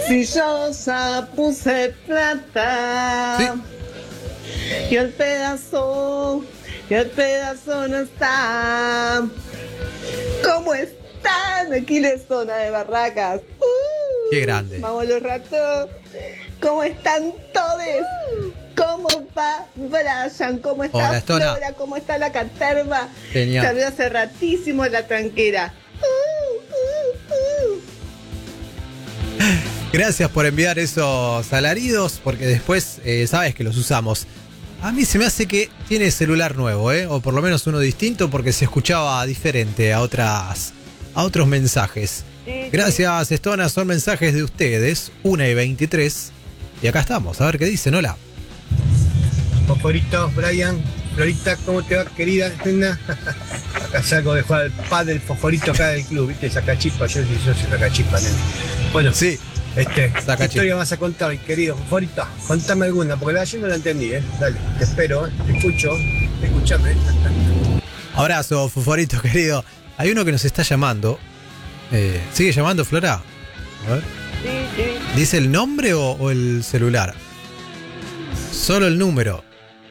Si yo ya puse plata, Sí. y el pedazo no está. ¿Cómo están? Aquí la zona de Barracas. Qué grande. Vamos los ratos. ¿Cómo están todos? ¿Cómo va Brian? ¿Cómo está Hola, Estona. Flora? ¿Cómo está la caterva? Genial. Salió hace ratísimo la tranquera. Gracias por enviar esos alaridos, porque después sabes que los usamos. A mí se me hace que tiene celular nuevo, o por lo menos uno distinto, porque se escuchaba diferente a otros mensajes. Gracias, Estona, son mensajes de ustedes, 1:23. Y acá estamos, a ver qué dicen, hola. Fosforito, Brian, Florita, ¿cómo te va, querida nena? Acá salgo de jugar al pádel Fosforito acá del club, ¿viste? Sacachispa, yo soy sacachispa, nena. Bueno, Sí, ¿qué Sacachispa. historia vas a contar, querido Fosforito? Contame alguna, porque la de ayer no la entendí, Dale, te espero, te escucho, escúchame. abrazo, Foforito, querido. Hay uno que nos está llamando. ¿Sigue llamando, Flora? A ver. Sí. ¿Dice el nombre o el celular? Solo el número.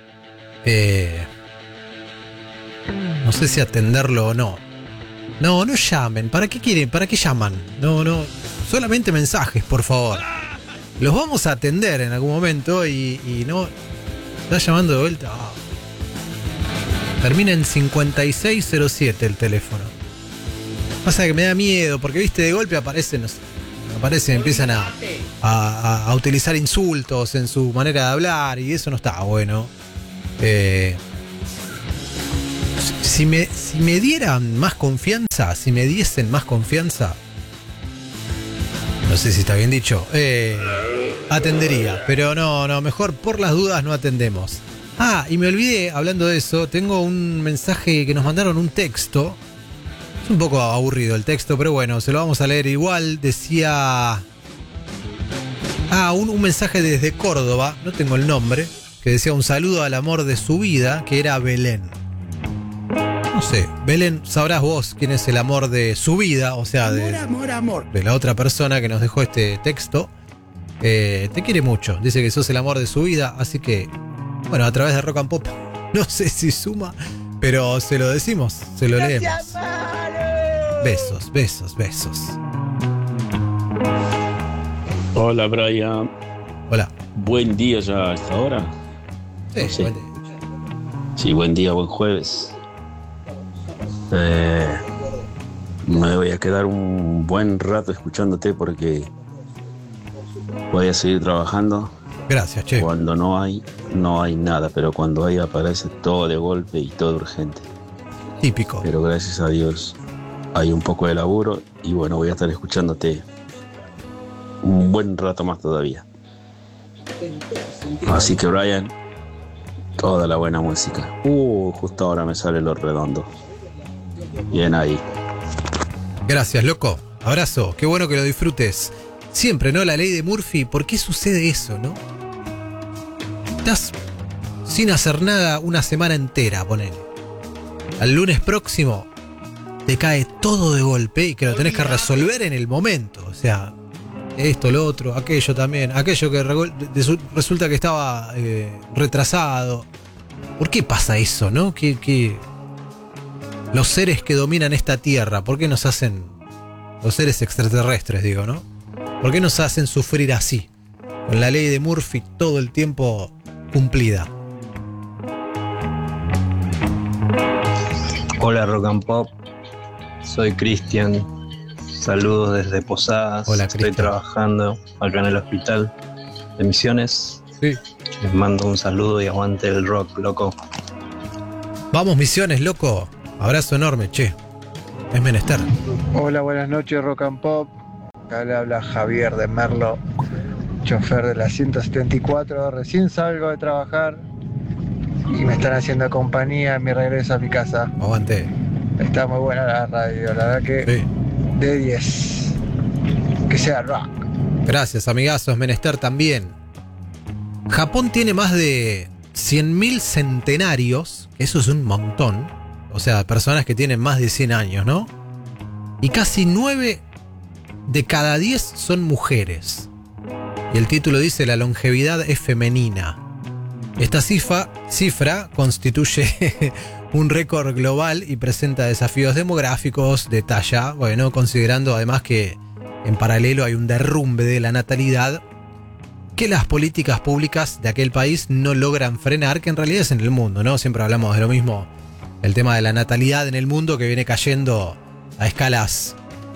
No sé si atenderlo o no. No llamen. ¿Para qué quieren? ¿Para qué llaman? No. Solamente mensajes, por favor. Los vamos a atender en algún momento y no. ¿Está llamando de vuelta? Termina en 5607 el teléfono. Pasa que me da miedo, porque viste, de golpe aparecen, no sé, empiezan a utilizar insultos en su manera de hablar y eso no está bueno. Si me dieran más confianza, si me diesen más confianza, no sé si está bien dicho, atendería, pero no, mejor por las dudas no atendemos. Y me olvidé, hablando de eso, tengo un mensaje que nos mandaron, un texto. Es un poco aburrido el texto, pero bueno, se lo vamos a leer igual. Decía... un mensaje desde Córdoba, no tengo el nombre, que decía un saludo al amor de su vida, que era Belén. No sé, Belén, sabrás vos quién es el amor de su vida, o sea, Amor. de la otra persona que nos dejó este texto. Te quiere mucho, dice que sos el amor de su vida, así que, bueno, a través de Rock and Pop, no sé si suma, pero se lo decimos, se lo leemos. Besos. Hola Brian, Hola. buen día ya a esta hora. Sí, Sí. buen día. Sí, buen día, buen jueves. Me voy a quedar un buen rato escuchándote porque voy a seguir trabajando. Gracias, che. Cuando no hay nada, pero cuando hay aparece todo de golpe y todo urgente. Típico. Pero gracias a Dios hay un poco de laburo y bueno, voy a estar escuchándote un buen rato más todavía. Así que Brian, toda la buena música. Justo ahora me sale Los Redondos. Bien ahí. Gracias, loco. Abrazo. Qué bueno que lo disfrutes. Siempre, ¿no? La ley de Murphy. ¿Por qué sucede eso, no? Estás sin hacer nada una semana entera, ponele. Al lunes próximo te cae todo de golpe y que lo tenés que resolver en el momento. O sea, esto, lo otro, aquello también. Aquello que resulta que estaba retrasado. ¿Por qué pasa eso, no? Que los seres que dominan esta tierra, ¿por qué nos hacen, los seres extraterrestres, digo, ¿no? ¿Por qué nos hacen sufrir así? Con la ley de Murphy todo el tiempo cumplida. Hola Rock and Pop, soy Cristian, saludos desde Posadas. Hola, estoy Cristian. trabajando acá en el hospital de Misiones. Sí. Les mando un saludo y aguante el rock, loco. Vamos, Misiones, loco. Abrazo enorme, che. Es menester. Hola, buenas noches Rock and Pop. Acá le habla Javier de Merlo, chofer de la 174. Recién salgo de trabajar y me están haciendo compañía en mi regreso a mi casa. Aguante. Está muy buena la radio, la verdad que Sí. de 10. Que sea rock. Gracias, amigazo. Es menester también. Japón tiene más de 100.000 centenarios. Eso es un montón. O sea, personas que tienen más de 100 años, ¿no? Y casi 9 de cada 10 son mujeres. Y el título dice: la longevidad es femenina. Esta cifra constituye un récord global y presenta desafíos demográficos de talla, bueno, considerando además que en paralelo hay un derrumbe de la natalidad que las políticas públicas de aquel país no logran frenar, que en realidad es en el mundo, ¿no? Siempre hablamos de lo mismo, el tema de la natalidad en el mundo que viene cayendo a escalas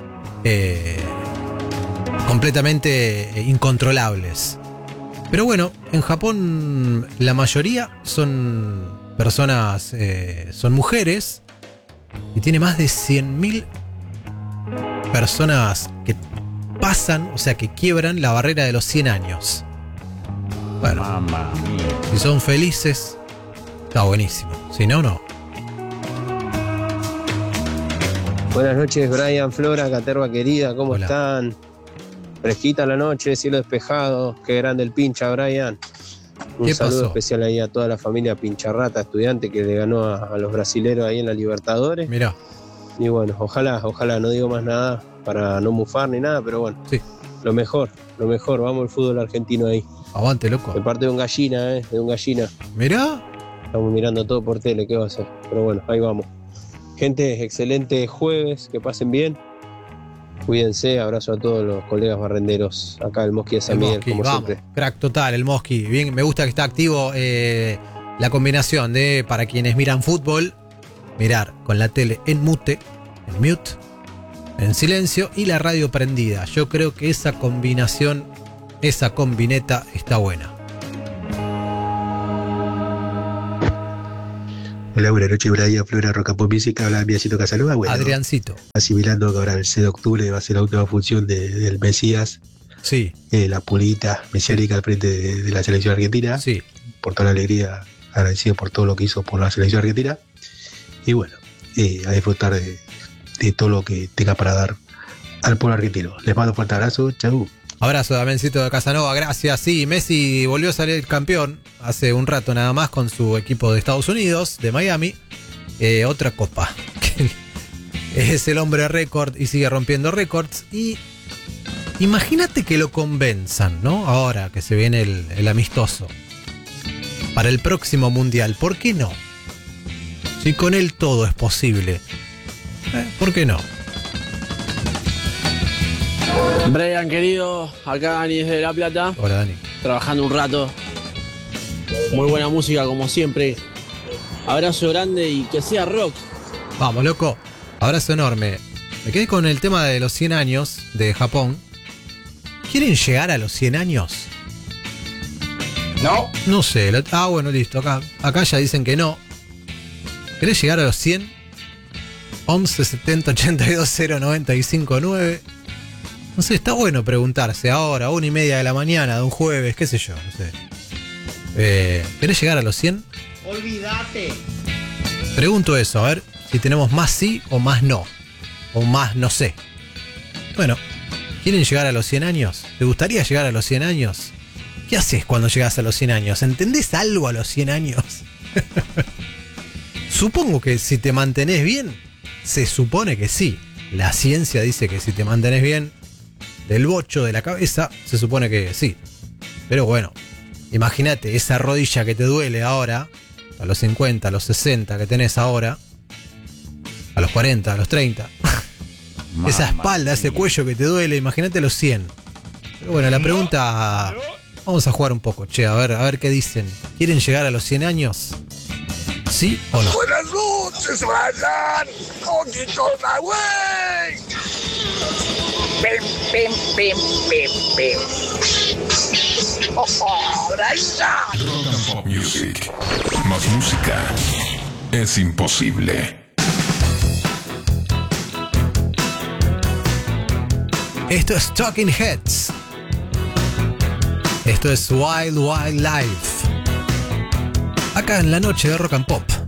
completamente incontrolables. Pero bueno, en Japón la mayoría son personas, son mujeres, y tiene más de 100.000 personas que pasan, o sea, que quiebran la barrera de los 100 años. Bueno, si son felices, está buenísimo. Si no, no. Buenas noches, Brian, Flora, Caterva querida, ¿cómo Hola. están? Fresquita la noche, cielo despejado, qué grande el pincha, Brian. Un ¿Qué saludo pasó? especial ahí a toda la familia Pincharrata, estudiante que le ganó a los brasileros ahí en la Libertadores. Mirá, Y bueno, ojalá, no digo más nada para no mufar ni nada, pero bueno, sí, lo mejor, vamos al fútbol argentino ahí. aguante, loco. De parte de un gallina, de un gallina. Mirá, Estamos mirando todo por tele, ¿qué va a hacer? Pero bueno, ahí vamos. Gente, excelente jueves, que pasen bien. Cuídense, abrazo a todos los colegas barrenderos acá del Mosqui de San el Miguel, Mosqui, como vamos, siempre. crack total, el Mosqui. Bien, me gusta que está activo la combinación de, para quienes miran fútbol, mirar con la tele en mute, en silencio, y la radio prendida. Yo creo que esa combinación, esa combineta está buena. Hola, buenas noches, Brian, Flora, Rock and Pop Music, habla Miacito Casanova. Bueno, Adriancito. asimilando que ahora el 6 de octubre va a ser la última función del Mesías, Sí, la pulita mesiánica al frente de la selección argentina, sí. por toda la alegría, agradecido por todo lo que hizo por la selección argentina. Y bueno, a disfrutar de todo lo que tenga para dar al pueblo argentino. Les mando un fuerte abrazo, chau. Abrazo, Damencito de Casanova, gracias. Sí, Messi volvió a salir campeón hace un rato nada más con su equipo de Estados Unidos, de Miami. Otra copa. Es el hombre récord y sigue rompiendo récords. Y imagínate que lo convenzan, ¿no? Ahora que se viene el amistoso. Para el próximo mundial, ¿por qué no? Si con él todo es posible. ¿Por qué no? Brian, querido, acá Dani desde La Plata, Hola, Dani. trabajando un rato. Muy buena música como siempre. Abrazo grande y que sea rock. Vamos, loco. Abrazo enorme. Me quedé con el tema de los 100 años de Japón. ¿Quieren llegar a los 100 años? No. No sé. Bueno, listo. Acá ya dicen que no. ¿Querés llegar a los 100? 11 70 82 0 95 9. No sé, está bueno preguntarse ahora, 1:30 de la mañana de un jueves, qué sé yo, no sé. ¿Querés llegar a los 100? Olvídate. Pregunto eso, a ver si tenemos más sí o más no. O más no sé. Bueno, ¿quieren llegar a los 100 años? ¿Te gustaría llegar a los 100 años? ¿Qué haces cuando llegas a los 100 años? ¿Entendés algo a los 100 años? Supongo que si te mantenés bien, se supone que sí. La ciencia dice que si te mantenés bien del bocho, de la cabeza, se supone que sí. Pero bueno, imagínate esa rodilla que te duele ahora, a los 50, a los 60 que tenés ahora, a los 40, a los 30. Esa espalda, ese cuello que te duele, imagínate a los 100. Pero bueno, la pregunta, vamos a jugar un poco, che, a ver qué dicen. ¿Quieren llegar a los 100 años? ¿Sí o no? Buenas noches, Brian. Ojito la wey. Pim, pim, pim, pim, pim. Brian. Rock and Pop Music. Más música es imposible. Esto es Talking Heads. Esto es Wild Wild Life. Acá en la noche de Rock and Pop.